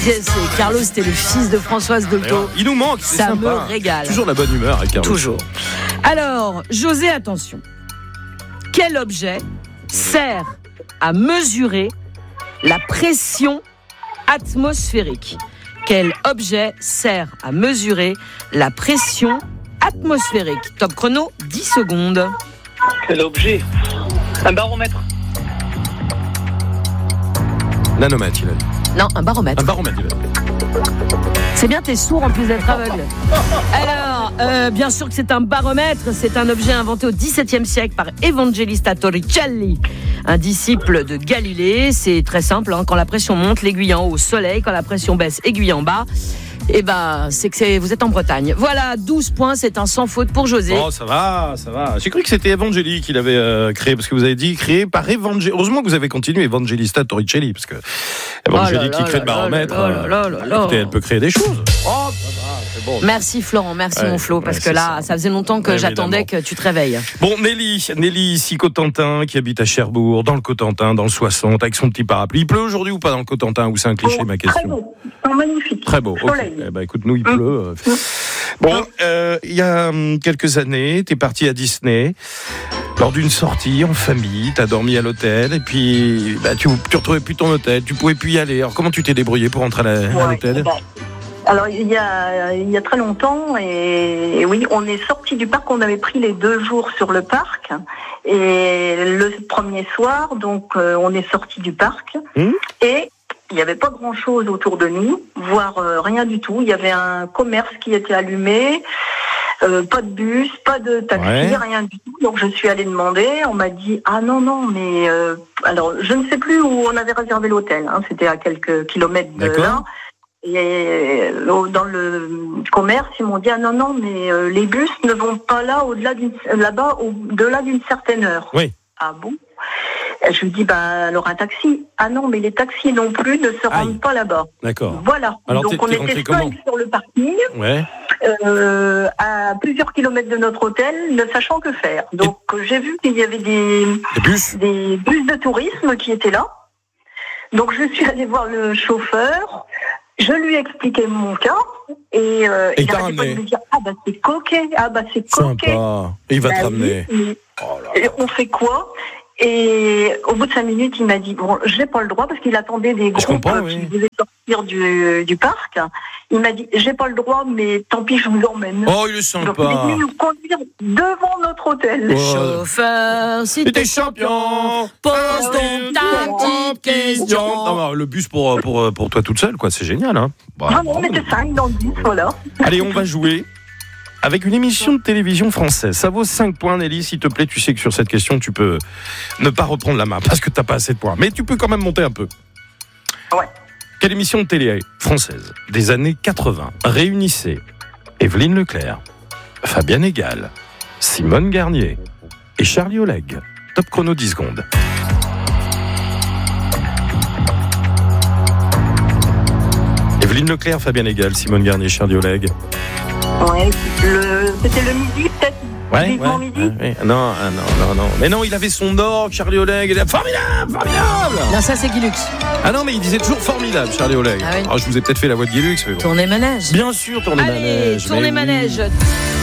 Carlos, c'était le fils de Françoise Dolto. Il nous manque, c'est ça sympa. me régale. Toujours la bonne humeur avec Carlos. Toujours. Alors, José, attention. Quel objet sert à mesurer la pression atmosphérique? Quel objet sert à mesurer la pression atmosphérique? Top chrono, 10 secondes. Quel objet? Un baromètre. Nanomètre, il a dit. Non, un baromètre. Un baromètre, il a dit. C'est bien, t'es sourd en plus d'être aveugle. Alors, bien sûr que c'est un baromètre. C'est un objet inventé au XVIIe siècle par Evangelista Torricelli, un disciple de Galilée. C'est très simple, hein. Quand la pression monte, l'aiguille en haut, soleil. Quand la pression baisse, aiguille en bas. Eh ben, vous êtes en Bretagne. Voilà, 12 points, c'est un sans faute pour José. Oh, ça va. J'ai cru que c'était Evangeli qui l'avait créé, parce que vous avez dit créé par Evangeli. Heureusement que vous avez continué, Evangelista Torricelli, parce que Evangeli qui crée le baromètre, écoutez, elle peut créer des choses. Oh, ça va, c'est bon. Merci Florent, merci mon Flo, parce que là, ça faisait longtemps que j'attendais que tu te réveilles. Bon, Nelly ici, Cotentin, qui habite à Cherbourg, dans le Cotentin, dans le 60, avec son petit parapluie. Il pleut aujourd'hui ou pas dans le Cotentin, ou c'est un cliché, ma question? Très beau, magnifique. Très beau, ok. Eh ben, écoute, nous, il pleut. Bon, il y a quelques années, t'es parti à Disney, lors d'une sortie en famille, t'as dormi à l'hôtel, et puis tu retrouvais plus ton hôtel, tu pouvais plus y aller. Alors, comment tu t'es débrouillé pour rentrer à l'hôtel? Alors, il y a très longtemps, et oui, on est sorti du parc, on avait pris les 2 jours sur le parc, et le premier soir, donc, on est sorti du parc, et il n'y avait pas grand-chose autour de nous, voire rien du tout. Il y avait un commerce qui était allumé, pas de bus, pas de taxi, rien du tout. Donc je suis allée demander, on m'a dit « Ah non, mais... Alors, je ne sais plus où on avait réservé l'hôtel, hein, c'était à quelques kilomètres de là. Et dans le commerce, ils m'ont dit « Ah non, mais les bus ne vont pas au-delà d'une certaine heure. » Oui. Ah bon? Je lui dis, alors un taxi. Ah non, mais les taxis non plus ne se rendent pas là-bas. D'accord. Voilà. Alors, donc on était 5 sur le parking, à plusieurs kilomètres de notre hôtel, ne sachant que faire. Donc j'ai vu qu'il y avait des bus de tourisme qui étaient là. Donc je suis allée voir le chauffeur. Je lui ai expliqué mon cas et il n'arrêtait pas de me dire c'est coquet, c'est coquet. Sympa. Et il va te ramener. Et on fait quoi? Et au bout de 5 minutes, il m'a dit j'ai pas le droit parce qu'il attendait des groupes qui devaient sortir du parc. Il m'a dit j'ai pas le droit, mais tant pis, je vous emmène. Oh, il est sympa. Donc il est venu nous conduire devant notre hôtel. Chauffeur, si t'es champion, pose donc ta petite question. Non, le bus pour toi toute seule, quoi, c'est génial, hein. On était 5 dans le bus, voilà. Allez, on va jouer avec une émission de télévision française. Ça vaut 5 points, Nelly. S'il te plaît, tu sais que sur cette question, tu peux ne pas reprendre la main parce que t'as pas assez de points. Mais tu peux quand même monter un peu. Ouais. Quelle émission de télé française des années 80 réunissait Evelyne Leclerc, Fabienne Egal, Simone Garnier et Charlie Oleg? Top chrono 10 secondes. Evelyne Leclerc, Fabienne Egal, Simone Garnier, Charlie Oleg. Ouais, c'était le midi, peut-être. Midi. Non. Mais non, il avait son orgue, Charlie Oleg. Formidable. Non, ça c'est Guilux. Ah non, mais il disait toujours formidable, Charlie Oleg. Ah oui. Je vous ai peut-être fait la voix de Guilux. Mais bon. Tournée manège. Bien sûr, tournée manège. Allez, tournée manège.